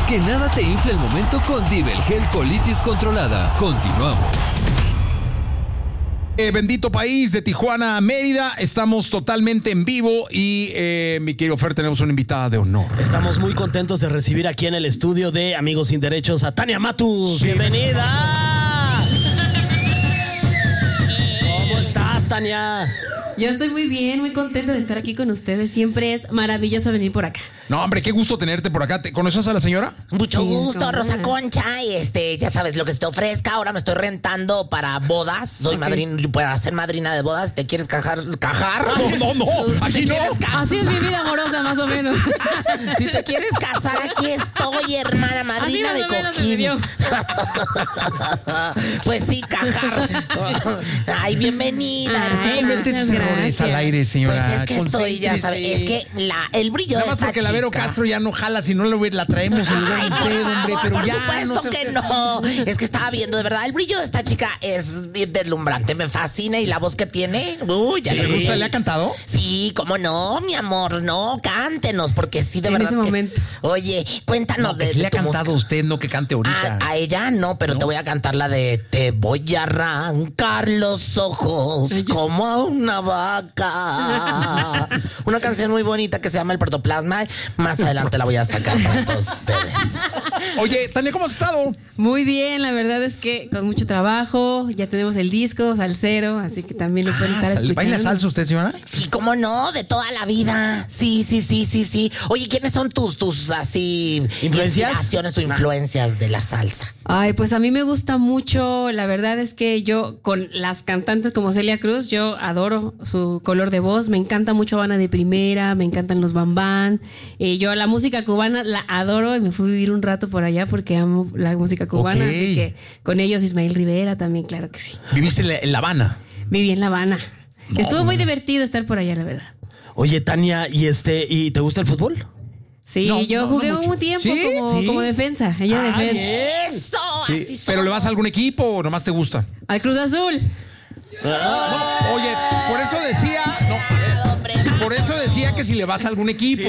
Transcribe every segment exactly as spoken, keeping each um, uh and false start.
Que nada te infle el momento con Divelgel Colitis Controlada. Continuamos. Eh, bendito país de Tijuana a Mérida, estamos totalmente en vivo y eh, mi querido Fer, tenemos una invitada de honor. Estamos muy contentos de recibir aquí en el estudio de Amigos Sin Derechos a Tania Matus. Sí. ¡Bienvenida! ¿Cómo estás, Tania? Yo estoy muy bien, muy contenta de estar aquí con ustedes. Siempre es maravilloso venir por acá. No, hombre, qué gusto tenerte por acá. ¿Te conoces a la señora? Mucho Sí, gusto, ¿cómo? Rosa Concha. Y este, ya sabes lo que se te ofrezca. Ahora me estoy rentando para bodas. Soy Ok. madrina, para ser madrina de bodas. ¿Te quieres cajar? ¿Cajar? No, no, no, aquí ¿Te no. quieres casar? Así es mi vida amorosa, más o menos. Si te quieres casar, aquí estoy, hermana, madrina Así de más o menos se cojín. me dio. Pues sí, cajar. Ay, bienvenida, Ay, hermana. Realmente muchas esos errores gracias. al aire, señora. Pues es que estoy, ya sabes, es que la, el brillo Nada de más esta porque la Vero chica- Castro ya no jala, si no la, la traemos en lugar Ay, de por usted, hombre, favor, pero por ya supuesto no sé que usted. no. Es que estaba viendo, de verdad, el brillo de esta chica es bien deslumbrante, me fascina y la voz que tiene, uy, ya ¿Le les gusta? ¿Le ha cantado? Sí, cómo no, mi amor, no, cántenos, porque sí, de En verdad ese que- momento. Oye, cuéntanos No, de, que sí de le ha tu cantado a música. usted, no que cante ahorita. A, a ella no, pero te voy a cantar la de Te voy a arrancar los ojos como a una vaca. Una canción muy bonita que se llama El Protoplasma. Más adelante la voy a sacar para todos ustedes. Oye, Tania, ¿cómo has estado? Muy bien, la verdad es que con mucho trabajo. Ya tenemos el disco, Salsero, así que también lo pueden Ah, estar sal- escuchando. ¿Baila salsa usted, señora? Sí, cómo no, de toda la vida. Sí, sí, sí, sí, sí. Oye, ¿quiénes son tus, tus así ¿Influencias? inspiraciones o influencias de la salsa? Ay, pues a mí me gusta mucho, la verdad es que yo con las cantantes como Celia Cruz, yo adoro su color de voz, me encanta mucho Habana de Primera, me encantan los Bambán, eh, yo la música cubana la adoro y me fui a vivir un rato por allá porque amo la música cubana, Ok. así que con ellos Ismael Rivera también, claro que sí. Viviste en La, en La Habana. Viví en La Habana. No, Estuvo muy no. divertido estar por allá, la verdad. Oye, Tania, ¿y este y te gusta el fútbol? Sí, No, yo no, jugué no mucho. un tiempo ¿Sí? como, Sí. como defensa, ella Ah, defensa. bien. ¡Eso! Sí, Así ¿pero le vas a somos. algún equipo o nomás te gusta? Al Cruz Azul. No, oye, por eso decía, no, Hombre, por eso decía que si le vas a algún equipo.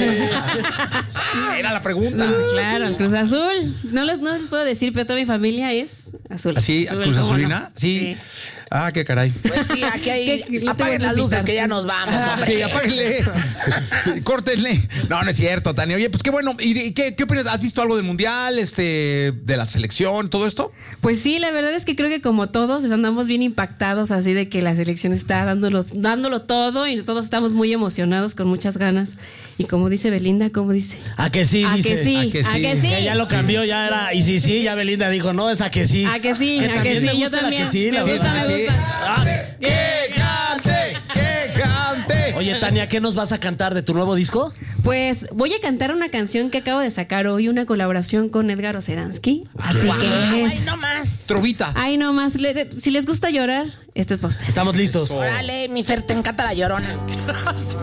Era la pregunta. Claro, al Cruz Azul. No les, no les puedo decir, pero toda mi familia es azul. ¿Así, Azul, Cruz ¿cómo Azulina? no? Sí. Ah, qué caray. Pues sí, aquí hay. ¿Qué- qué- Apaguen te voy a las luces invitar? que ya nos vamos, hombre. Sí, apáguenle. Córtenle. No, no es cierto, Tania. Oye, pues qué bueno. ¿Y de- qué, qué opinas? ¿Has visto algo del mundial, este, de la selección, todo esto? Pues sí, la verdad es que creo que como todos andamos bien impactados así de que la selección está dándolo, dándolo todo y todos estamos muy emocionados con muchas ganas. Y como dice Belinda, como dice. ¿A que sí? ¿A dice. que sí? ¿A que ¿A sí? que sí? Que ya lo cambió, ya era. Y sí, sí, ya Belinda dijo, no, es a que sí. ¿A que sí? ¿A que también sí? me Yo gusta la también. que sí, la Me verdad. gusta, me Sí. gusta. Ah, ¡Que cante! ¡Que cante! Oye, Tania, ¿qué nos vas a cantar de tu nuevo disco? Pues voy a cantar una canción que acabo de sacar hoy, una colaboración con Edgar Oceransky. Así Guau, que ay, no más. Trovita. ay, no más. le- Si les gusta llorar, esto es para ustedes. Estamos listos. Órale, mi Fer, te encanta la llorona.